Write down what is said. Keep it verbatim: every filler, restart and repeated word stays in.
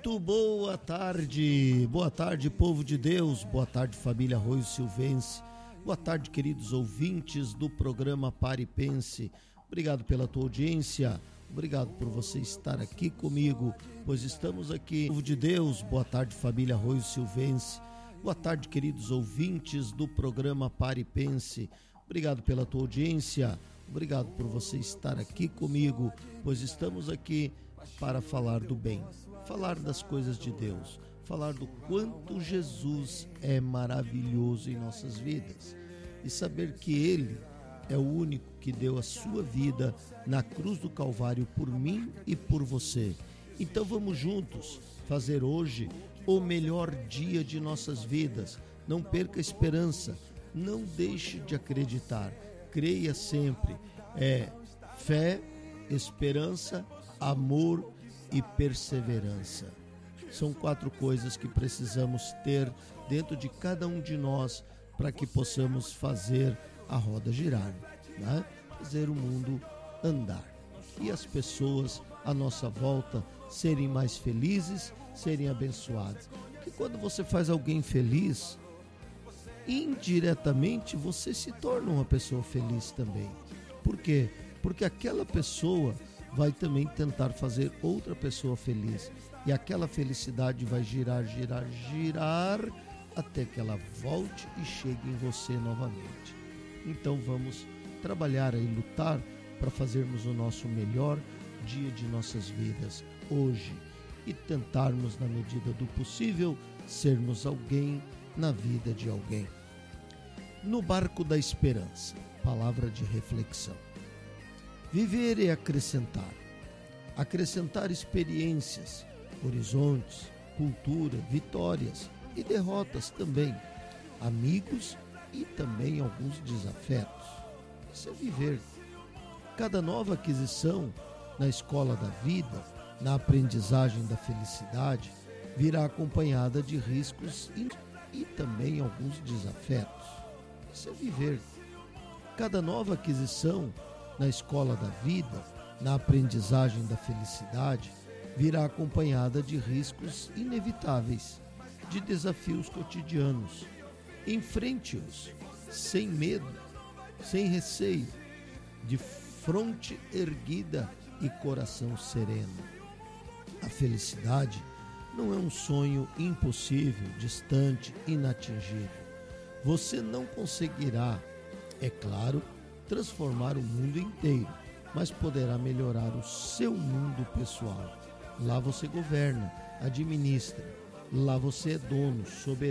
Muito boa tarde, boa tarde, povo de Deus, boa tarde, família Arroio Silvense, boa tarde, queridos ouvintes do programa Pare e Pense. Obrigado pela tua audiência, obrigado por você estar aqui comigo, pois estamos aqui, povo de Deus, boa tarde, família Arroio Silvense, boa tarde, queridos ouvintes do programa Pare e Pense. Obrigado pela tua audiência, obrigado por você estar aqui comigo, pois estamos aqui para falar do bem, falar das coisas de Deus, falar do quanto Jesus é maravilhoso em nossas vidas e saber que Ele é o único que deu a sua vida na cruz do Calvário por mim e por você. Então vamos juntos fazer hoje o melhor dia de nossas vidas. Não perca a esperança, não deixe de acreditar, creia sempre. É fé, esperança, amor e perseverança. São quatro coisas que precisamos ter dentro de cada um de nós para que possamos fazer a roda girar, né? Fazer o mundo andar e as pessoas à nossa volta serem mais felizes, serem abençoadas. Porque quando você faz alguém feliz, indiretamente você se torna uma pessoa feliz também. Por quê? Porque aquela pessoa vai também tentar fazer outra pessoa feliz. E aquela felicidade vai girar, girar, girar, até que ela volte e chegue em você novamente. Então vamos trabalhar e lutar para fazermos o nosso melhor dia de nossas vidas hoje. E tentarmos, na medida do possível, sermos alguém na vida de alguém. No barco da esperança, palavra de reflexão. Viver é acrescentar, acrescentar experiências, horizontes, cultura, vitórias e derrotas também, amigos e também alguns desafetos. Isso é viver. Cada nova aquisição na escola da vida, na aprendizagem da felicidade, virá acompanhada de riscos e, e também alguns desafetos. Isso é viver. Cada nova aquisição na escola da vida, na aprendizagem da felicidade, virá acompanhada de riscos inevitáveis, de desafios cotidianos. Enfrente-os sem medo, sem receio, de fronte erguida e coração sereno. A felicidade não é um sonho impossível, distante, inatingível. Você não conseguirá, é claro, transformar o mundo inteiro, mas poderá melhorar o seu mundo pessoal. Lá você governa, administra, lá você é dono, soberano.